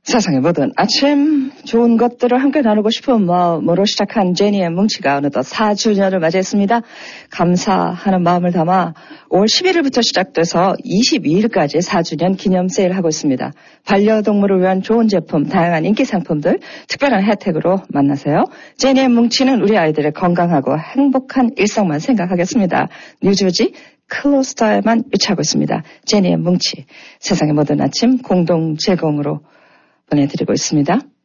세상의 모든 아침 좋은 것들을 함께 나누고 싶은 마음으로 시작한 제니의 뭉치가 어느덧 4주년을 맞이했습니다. 감사하는 마음을 담아 5월 11일부터 시작돼서 22일까지 4주년 기념 세일하고 있습니다. 반려동물을 위한 좋은 제품, 다양한 인기 상품들, 특별한 혜택으로 만나세요. 제니의 뭉치는 우리 아이들의 건강하고 행복한 일상만 생각하겠습니다. 뉴저지 클로스터에만 위치하고 있습니다. 제니의 뭉치, 세상의 모든 아침 공동 제공으로 보내드리고 있습니다.